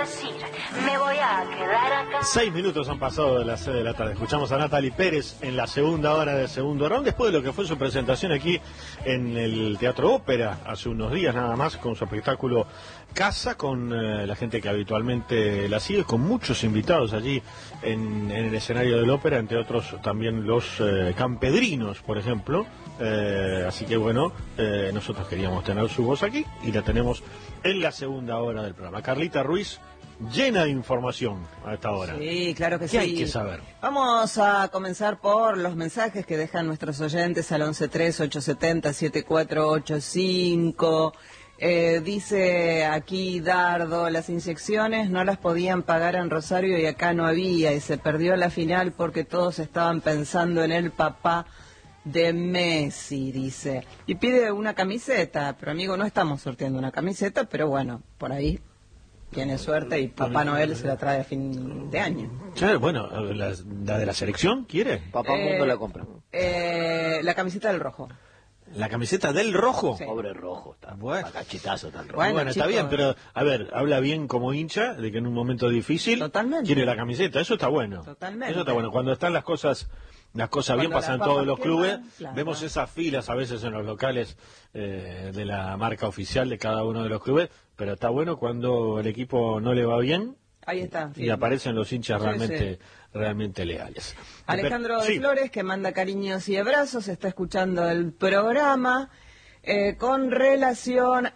decir, me voy a quedar acá. 6 minutos han pasado de las 6 de la tarde. Escuchamos a Natalie Pérez en la segunda hora del segundo round, después de lo que fue su presentación aquí en el Teatro Ópera hace unos días nada más, con su espectáculo Casa, con la gente que habitualmente la sigue, con muchos invitados allí en el escenario del Ópera, entre otros también los campedrinos, por ejemplo. Así que bueno, nosotros queríamos tener su voz aquí y la tenemos en la segunda hora del programa. Carlita Ruiz, llena de información a esta hora. Sí, claro que sí. ¿Qué hay que saber? Vamos a comenzar por los mensajes que dejan nuestros oyentes al 1138707485. Dice aquí Dardo, las inyecciones no las podían pagar en Rosario y acá no había, y se perdió la final porque todos estaban pensando en el papá de Messi, dice. Y pide una camiseta, pero amigo, no estamos sorteando una camiseta, pero bueno, por ahí tiene suerte y Papá Noel se la trae a fin de año. Claro, bueno, la de la selección, ¿quiere? Papá Mundo la compra. La camiseta del Rojo. ¿La camiseta del Rojo? Sí. Pobre Rojo, está Bueno. cachetazo tan Rojo. Bueno, Está chicos, bien, pero a ver, habla bien como hincha de que en un momento difícil Totalmente. quiere la camiseta, eso está bueno. Totalmente. Eso está bueno. Cuando están las cosas bien, Cuando pasan las todos papas los clubes, queman, claro. vemos esas filas a veces en los locales de la marca oficial de cada uno de los clubes, pero está bueno cuando el equipo no le va bien Ahí está. y aparecen los hinchas Sí, realmente leales. Alejandro de Sí. Flores, que manda cariños y abrazos, está escuchando el programa con relación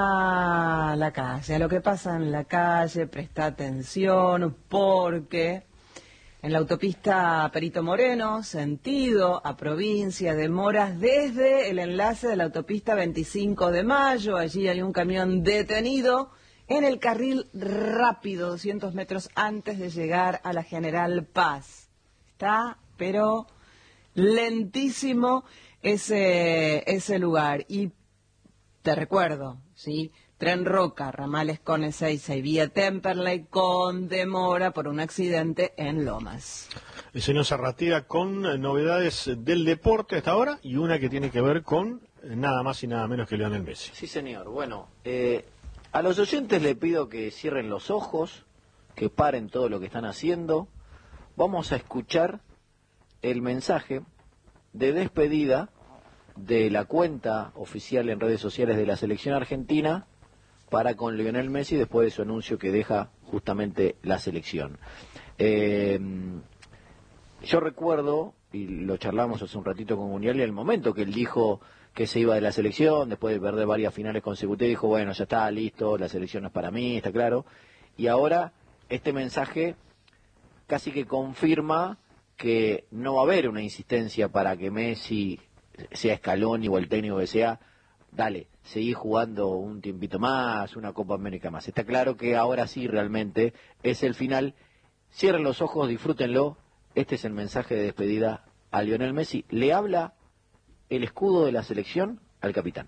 a la calle, a lo que pasa en la calle. Presta atención porque en la autopista Perito Moreno, sentido a provincia, demoras desde el enlace de la autopista 25 de Mayo. Allí hay un camión detenido en el carril rápido, 200 metros antes de llegar a la General Paz. Está, pero lentísimo ese lugar. Y te recuerdo, ¿sí? Tren Roca, ramales con Ezeiza y vía Temperley con demora por un accidente en Lomas. El señor Zarratea con novedades del deporte hasta ahora y una que tiene que ver con nada más y nada menos que Lionel Messi. Sí, señor. Bueno, a los oyentes le pido que cierren los ojos, que paren todo lo que están haciendo. Vamos a escuchar el mensaje de despedida de la cuenta oficial en redes sociales de la selección argentina para con Lionel Messi después de su anuncio que deja justamente la selección. Yo recuerdo, y lo charlamos hace un ratito con Munial, el momento que él dijo que se iba de la selección, después de perder varias finales consecutivas, dijo, bueno, ya está, listo, la selección es para mí, está claro. Y ahora este mensaje casi que confirma que no va a haber una insistencia para que Messi, sea Scaloni o el técnico que sea, dale, seguí jugando un tiempito más, una Copa América más. Está claro que ahora sí realmente es el final. Cierren los ojos, disfrútenlo. Este es el mensaje de despedida a Lionel Messi. Le habla el escudo de la selección al capitán.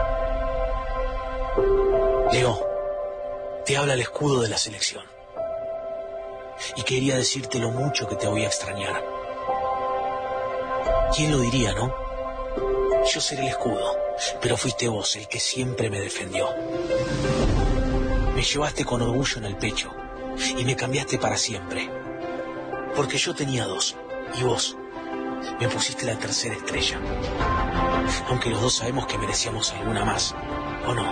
Leo, te habla el escudo de la selección. Y quería decirte lo mucho que te voy a extrañar. ¿Quién lo diría, no? Yo seré el escudo, pero fuiste vos el que siempre me defendió. Me llevaste con orgullo en el pecho y me cambiaste para siempre. Porque yo tenía dos, y vos me pusiste la tercera estrella. Aunque los dos sabemos que merecíamos alguna más, ¿o no?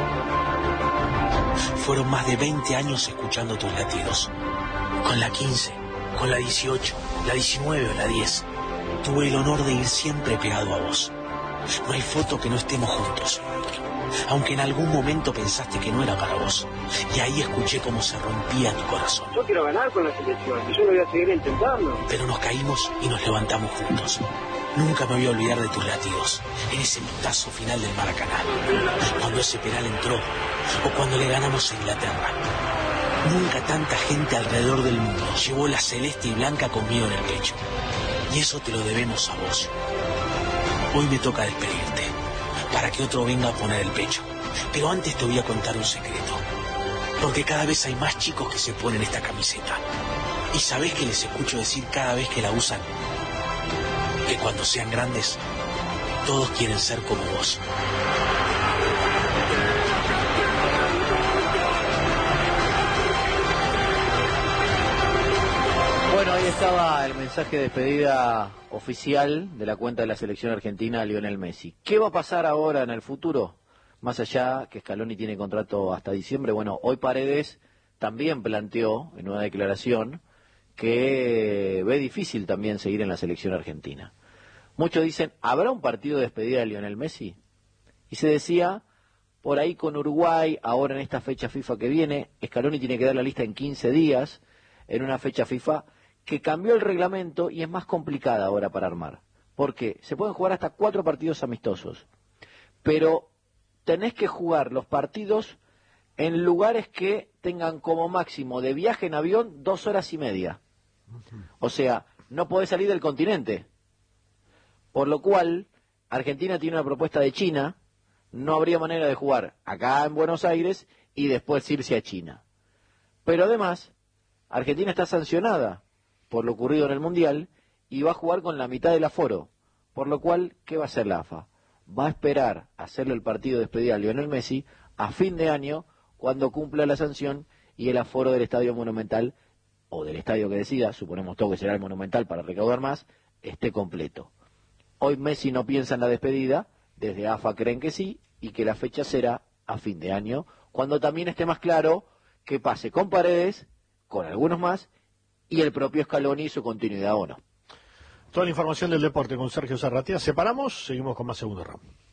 Fueron más de 20 años escuchando tus latidos. Con la 15, con la 18, la 19 o la 10. Tuve el honor de ir siempre pegado a vos. No hay foto que no estemos juntos. Aunque en algún momento pensaste que no era para vos. Y ahí escuché cómo se rompía tu corazón. Yo quiero ganar con la selección y yo lo voy a seguir intentando. Pero nos caímos y nos levantamos juntos. Nunca me voy a olvidar de tus latidos. En ese minutazo final del Maracaná. Cuando ese penal entró. O cuando le ganamos a Inglaterra. Nunca tanta gente alrededor del mundo llevó la celeste y blanca conmigo en el pecho. Y eso te lo debemos a vos. Hoy me toca despedirte, para que otro venga a poner el pecho. Pero antes te voy a contar un secreto. Porque cada vez hay más chicos que se ponen esta camiseta. ¿Y sabés qué les escucho decir cada vez que la usan? Que cuando sean grandes, todos quieren ser como vos. estaba el mensaje de despedida oficial de la cuenta de la selección argentina a Lionel Messi. ¿Qué va a pasar ahora en el futuro? Más allá que Scaloni tiene contrato hasta diciembre, bueno, hoy Paredes también planteó en una declaración que ve difícil también seguir en la selección argentina. Muchos dicen, ¿habrá un partido de despedida de Lionel Messi? Y se decía, por ahí con Uruguay, ahora en esta fecha FIFA que viene, Scaloni tiene que dar la lista en 15 días, en una fecha FIFA que cambió el reglamento y es más complicada ahora para armar. Porque se pueden jugar hasta 4 partidos amistosos, pero tenés que jugar los partidos en lugares que tengan como máximo de viaje en avión 2 horas y media. O sea, no podés salir del continente. Por lo cual, Argentina tiene una propuesta de China, no habría manera de jugar acá en Buenos Aires y después irse a China. Pero además, Argentina está sancionada por lo ocurrido en el Mundial y va a jugar con la mitad del aforo. Por lo cual, ¿qué va a hacer la AFA? Va a esperar a hacerle el partido de despedida a Lionel Messi a fin de año, cuando cumpla la sanción y el aforo del Estadio Monumental, o del estadio que decida, suponemos todo que será el Monumental para recaudar más, esté completo. Hoy Messi no piensa en la despedida, desde AFA creen que sí, y que la fecha será a fin de año, cuando también esté más claro que pase con Paredes, con algunos más, y el propio Scaloni y su continuidad o no. Toda la información del deporte con Sergio Zarratea. Separamos, seguimos con más Segundo Round.